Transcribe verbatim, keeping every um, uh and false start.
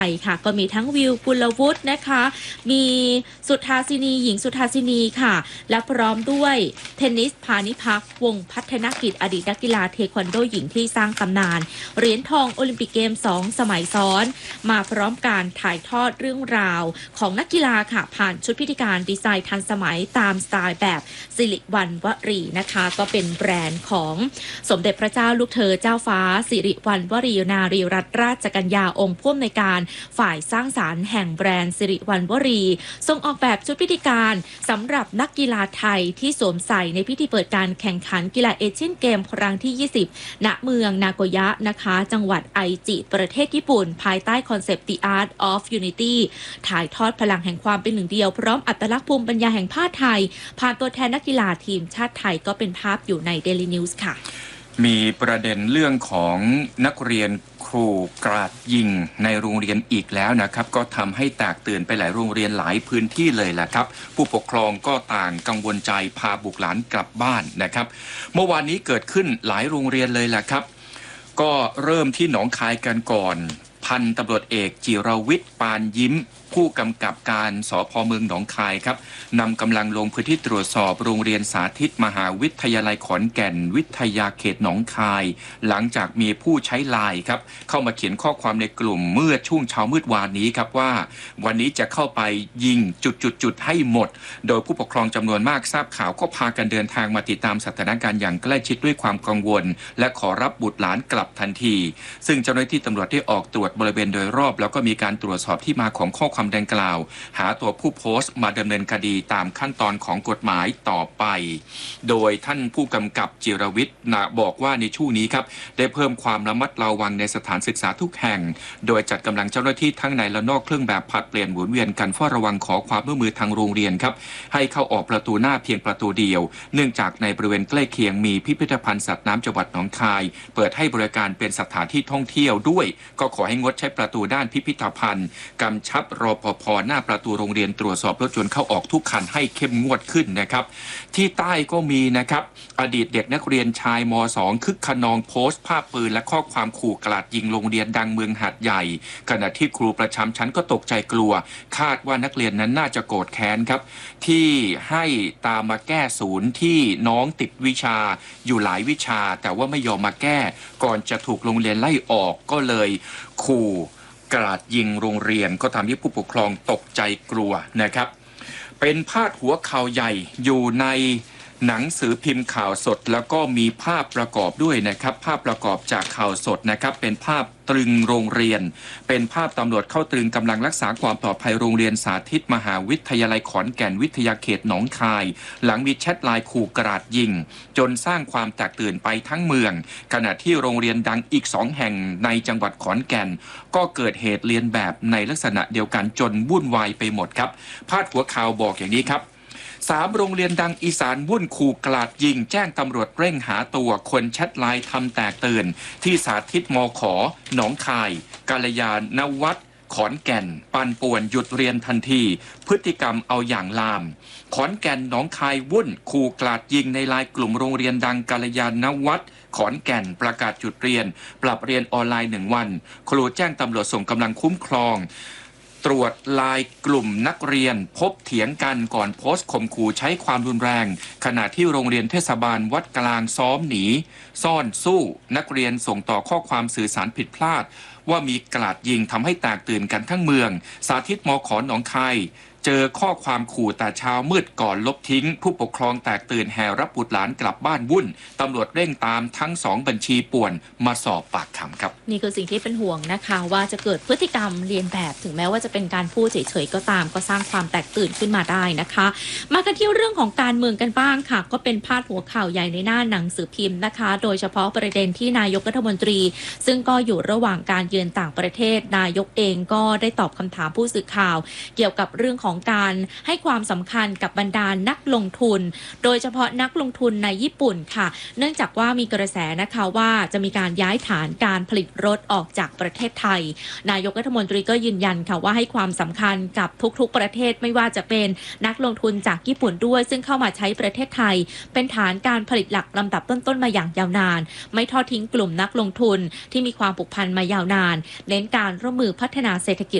ค่ะก็มีทั้งวิวกุลวุฒินะคะมีสุทธาสินีหญิงสุทธาสินีค่ะและพร้อมด้วยเทนนิสพานิพักวงพัฒนกิจอดีตนักกีฬาเทควันโดหญิงที่สร้างตำนานเหรียญทองโอลิมปิกเกมสองสมัยซ้อนมาพร้อมการถ่ายทอดเรื่องราวของนักกีฬาค่ะผ่านชุดพิธีการดีไซน์ทันสมัยตามสไตล์แบบสิริวัณวรีนะคะก็เป็นแบรนด์ของสมเด็จพระเจ้าลูกเธอเจ้าฟ้าสิริวัณวรีนารีรัตนราชกัญญาองค์ผู้อำนวยการฝ่ายสร้างสรรค์แห่งแบรนด์สิริวัณวรีทรงออกแบบชุดพิธีการสำหรับนักกีฬาไทยที่สวมใส่ในพิธีเปิดการแข่งขันกีฬาเอเชียนเกมครั้งที่ยี่สิบณเมืองนาโกยะนะคะจังหวัดไอจิประเทศญี่ปุ่นภายใต้คอนเซปต์ The Art of Unity ถ่ายทอดพลังแห่งความเป็นหนึ่งเดียวพร้อมอัตลักษณ์ภูมิปัญญาแห่งผ้าไทยผ่านตัวแทนนักกีฬาทีมชาติไทยก็เป็นภาพอยู่ใน Daily News ค่ะมีประเด็นเรื่องของนักเรียนครูกราดยิงในโรงเรียนอีกแล้วนะครับก็ทำให้แตกตื่นไปหลายโรงเรียนหลายพื้นที่เลยแหละครับผู้ปกครองก็ต่างกังวลใจพาบุตรหลานกลับบ้านนะครับเมื่อวานนี้เกิดขึ้นหลายโรงเรียนเลยแหละครับก็เริ่มที่หนองคายกันก่อนพันตำรวจเอกจิรวิทย์ปานยิ้มผู้กำกับการสภ.เมืองหนองคายครับนำกำลังลงพื้นที่ตรวจสอบโรงเรียนสาธิตมหาวิทยาลัยขอนแก่นวิทยาเขตหนองคายหลังจากมีผู้ใช้ไลน์ครับเข้ามาเขียนข้อความในกลุ่มเมื่อช่วงเช้ามืดวานนี้ครับว่าวันนี้จะเข้าไปยิงจุดๆๆให้หมดโดยผู้ปกครองจำนวนมากทราบข่าวก็พากันเดินทางมาติดตามสถานการณ์อย่างใกล้ชิดด้วยความกังวลและขอรับบุตรหลานกลับทันทีซึ่งเจ้าหน้าที่ตำรวจได้ออกตรวจบริเวณโดยรอบแล้วก็มีการตรวจสอบที่มาของข้อความดังกล่าวหาตัวผู้โพสต์มาดำเนินคดีตามขั้นตอนของกฎหมายต่อไปโดยท่านผู้กำกับจิรวิทย์นะบอกว่าในช่วงนี้ครับได้เพิ่มความระมัดระวังในสถานศึกษาทุกแห่งโดยจัดกำลังเจ้าหน้าที่ทั้งในและนอกเครื่องแบบผลัดเปลี่ยนหมุนเวียนกันเฝ้าระวังขอความร่วมมือทางโรงเรียนครับให้เข้าออกประตูหน้าเพียงประตูเดียวเนื่องจากในบริเวณใกล้เคียงมีพิพิธภัณฑ์สัตว์น้ำจังหวัดหนองคายเปิดให้บริการเป็นสถานที่ท่องเที่ยวด้วยก็ขอให้งดใช้ประตูด้านพิพิธภัณฑ์กำชับรปภ.หน้าประตูโรงเรียนตรวจสอบรถยนต์เข้าออกทุกคันให้เข้มงวดขึ้นนะครับที่ใต้ก็มีนะครับอดีตเด็กนักเรียนชายม สอง คึกขนองโพสต์ภาพปืนและข้อความขู่กราดยิงโรงเรียนดังเมืองหาดใหญ่ขณะที่ครูประจำชั้นก็ตกใจกลัวคาดว่านักเรียนนั้นน่าจะโกรธแค้นครับที่ให้ตามมาแก้ศูนย์ที่น้องติดวิชาอยู่หลายวิชาแต่ว่าไม่ยอมมาแก้ก่อนจะถูกโรงเรียนไล่ออกก็เลยขู่กราดยิงโรงเรียนก็ทำให้ผู้ปกครองตกใจกลัวนะครับเป็นพาดหัวข่าวใหญ่อยู่ในหนังสือพิมพ์ข่าวสดแล้วก็มีภาพประกอบด้วยนะครับภาพประกอบจากข่าวสดนะครับเป็นภาพตรึงโรงเรียนเป็นภาพตำรวจเข้าตรึงกำลังรักษาความปลอดภัยโรงเรียนสาธิตมหาวิทยาลัยขอนแก่นวิทยาเขตหนองคายหลังมีแชทไลน์ขู่กราดยิงจนสร้างความแตกตื่นไปทั้งเมืองขณะที่โรงเรียนดังอีกสองแห่งในจังหวัดขอนแก่นก็เกิดเหตุเลียนแบบในลักษณะเดียวกันจนวุ่นวายไปหมดครับพาดหัวข่าวบอกอย่างนี้ครับสามโรงเรียนดังอีสานวุ่นขู่กราดยิงแจ้งตำรวจเร่งหาตัวคนแชทไลน์ทำแตกตื่นที่สาธิตมข.หนองคายกาลยานวัฒน์ขอนแก่นปันป่วนหยุดเรียนทันทีพฤติกรรมเอาอย่างลามขอนแก่นหนองคายวุ่นขู่กราดยิงในไลน์กลุ่มโรงเรียนดังกาลยานวัฒน์ขอนแก่นประกาศหยุดเรียนปรับเรียนออนไลน์หนึ่งวันครูแจ้งตำรวจส่งกำลังคุ้มครองตรวจไลน์กลุ่มนักเรียนพบเถียงกันก่อนโพสต์ข่มขู่ใช้ความรุนแรงขณะที่โรงเรียนเทศบาลวัดกลางซ้อมหนีซ่อนสู้นักเรียนส่งต่อข้อความสื่อสารผิดพลาดว่ามีกราดยิงทำให้แตกตื่นกันทั้งเมืองสาธิตมข.หนองคายเจอข้อความขู่แต่เช้ามืดก่อนลบทิ้งผู้ปกครองแตกตื่นแห่รับบุตรหลานกลับบ้านวุ่นตำรวจเร่งตามทั้งสองบัญชีป่วนมาสอบปากคำครับนี่คือสิ่งที่เป็นห่วงนะคะว่าจะเกิดพฤติกรรมเลียนแบบถึงแม้ว่าจะเป็นการพูดเฉยๆก็ตามก็สร้างความแตกตื่นขึ้นมาได้นะคะมากันที่เรื่องของการเมืองกันบ้างค่ะก็เป็นพาดหัวข่าวใหญ่ในหน้าหนังสือพิมพ์นะคะโดยเฉพาะประเด็นที่นายกรัฐมนตรีซึ่งก็อยู่ระหว่างการเยือนต่างประเทศนายกเองก็ได้ตอบคำถามผู้สื่อข่าวเกี่ยวกับเรื่องของของการให้ความสำคัญกับบรรดานักลงทุนโดยเฉพาะนักลงทุนในญี่ปุ่นค่ะเนื่องจากว่ามีกระแสนะคะว่าจะมีการย้ายฐานการผลิตรถออกจากประเทศไทยนายกรัฐมนตรีก็ยืนยันค่ะว่าให้ความสำคัญกับทุกๆประเทศไม่ว่าจะเป็นนักลงทุนจากญี่ปุ่นด้วยซึ่งเข้ามาใช้ประเทศไทยเป็นฐานการผลิตหลักลำดับต้นๆมาอย่างยาวนานไม่ทอดทิ้งกลุ่มนักลงทุนที่มีความผูกพันมายาวนานเน้นการร่วมมือพัฒนาเศรษฐกิจ